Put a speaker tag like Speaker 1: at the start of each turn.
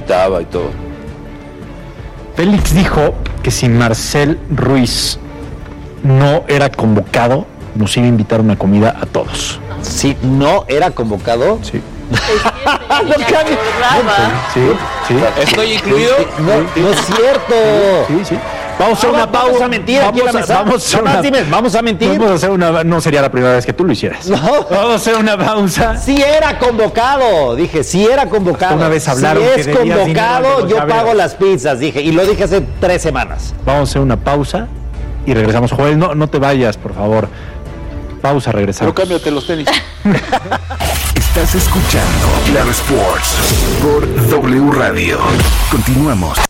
Speaker 1: invitaba y todo.
Speaker 2: Félix dijo que si Marcel Ruiz no era convocado, nos iba a invitar una comida a todos.
Speaker 3: Si no era convocado.
Speaker 2: Sí.
Speaker 3: Sí.
Speaker 1: ¿Estoy incluido?
Speaker 3: No es cierto.
Speaker 2: Sí. Vamos a hacer una pausa.
Speaker 3: Vamos a mentir aquí en la mesa. Vamos a mentir.
Speaker 2: Vamos a hacer una. No sería la primera vez que tú lo hicieras.
Speaker 3: No.
Speaker 2: Vamos a hacer una pausa.
Speaker 3: Sí era convocado, dije, sí era convocado.
Speaker 2: Una vez hablaron
Speaker 3: si
Speaker 2: que
Speaker 3: es
Speaker 2: debías
Speaker 3: convocado,
Speaker 2: dinero de
Speaker 3: yo
Speaker 2: los
Speaker 3: pago
Speaker 2: llaveros.
Speaker 3: las pizzas, dije, y lo dije hace 3 semanas.
Speaker 2: Vamos a hacer una pausa y regresamos. Joel, no te vayas, por favor. Pausa, regresamos.
Speaker 1: Pero cámbiate los tenis.
Speaker 4: Estás escuchando Claro Sports por W Radio. Continuamos.